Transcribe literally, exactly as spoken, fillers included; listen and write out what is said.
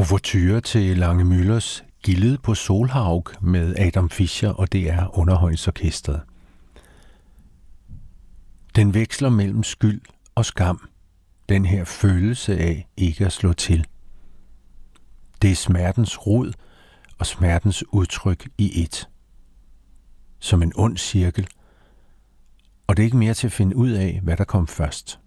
Ouverture til Lange Müllers Gildet på Solhaug med Adam Fischer og D R Underholdningsorkestret. Den veksler mellem skyld og skam, den her følelse af ikke at slå til. Det er smertens rod og smertens udtryk i ét. Som en ond cirkel, og det er ikke mere til at finde ud af, hvad der kom først.